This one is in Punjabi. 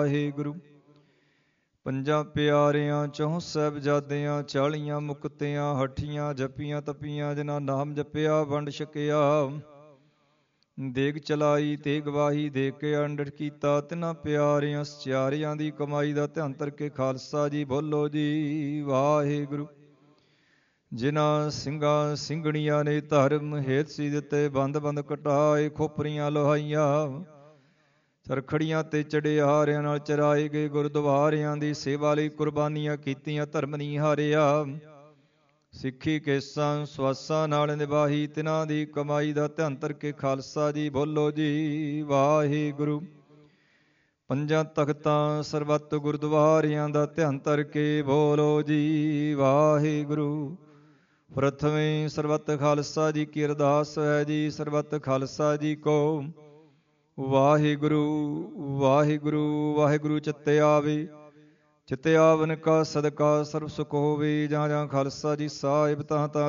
ਵਾਹਿਗੁਰੂ। ਪੰਜਾਂ ਪਿਆਰਿਆਂ ਚੌਂ ਸਾਹਿਬਜ਼ਾਦਿਆਂ 40 ਮੁਕਤਿਆਂ ਹਠੀਆਂ ਜਪੀਆਂ ਤਪੀਆਂ ਜਿਨ੍ਹਾਂ ਨਾਮ ਜਪਿਆ ਵੰਡ ਛਕਿਆ। ਦੇਗ ਚਲਾਈ ਤੇ ਗਵਾਹੀ ਦੇ ਕੇ ਅੰਡਰ ਕੀਤਾ ਤਿਨਾਂ ਪਿਆਰਿਆਂ ਸਚਿਆਰਿਆਂ ਦੀ ਕਮਾਈ ਦਾ ਧਿਆਨ ਧਰ ਕੇ ਖਾਲਸਾ ਜੀ ਬੋਲੋ ਜੀ ਵਾਹਿਗੁਰੂ। ਜਿਨ੍ਹਾਂ ਸਿੰਘਾਂ ਸਿੰਘਣੀਆਂ ਨੇ ਧਰਮ ਹੇਤ ਸੀ ਦਿੱਤੇ ਬੰਦ ਬੰਦ ਕਟਾਏ ਖੋਪਰੀਆਂ ਲੋਹਾਈਆਂ ਚਰਖੜੀਆਂ ਤੇ ਚੜਿਆਰਿਆਂ ਨਾਲ ਚਰਾਏ ਗਏ ਗੁਰਦੁਆਰਿਆਂ ਦੀ ਸੇਵਾ ਲਈ ਕੁਰਬਾਨੀਆਂ ਕੀਤੀਆਂ ਧਰਮ ਨਹੀਂ ਹਾਰਿਆ। ਸਿੱਖੀ ਕੇਸਾਂ ਸਵਾਸਾਂ ਨਾਲ ਨਿਭਾਈ ਤਿਨਾਂ ਦੀ ਕਮਾਈ ਦਾ ਧਿਆਨ ਧਰ ਕੇ ਖਾਲਸਾ ਜੀ ਬੋਲੋ ਜੀ ਵਾਹਿਗੁਰੂ। ਪੰਜਾਂ ਤਖਤਾਂ ਸਰਬੱਤ ਗੁਰਦੁਆਰਿਆਂ ਦਾ ਧਿਆਨ ਧਰ ਕੇ ਬੋਲੋ ਜੀ ਵਾਹਿਗੁਰੂ। ਪ੍ਰਥਮੇ ਸਰਬੱਤ ਖਾਲਸਾ ਜੀ ਕੀ ਅਰਦਾਸ ਹੈ ਜੀ। ਸਰਬੱਤ ਖਾਲਸਾ ਜੀ ਕੋ ਵਾਹਿਗੁਰੂ ਵਾਹਿਗੁਰੂ ਵਾਹਿਗੁਰੂ ਚਿੱਤੇ ਆਵੇ। ਚਿੱਤੇ ਆਵਨ ਕਾ ਸਦਕਾ ਸਰਬ ਸੁਖ ਹੋਵੇ। ਜਾਂ ਜਾਂ ਖਾਲਸਾ ਜੀ ਸਾਹਿਬ ਤਾਂ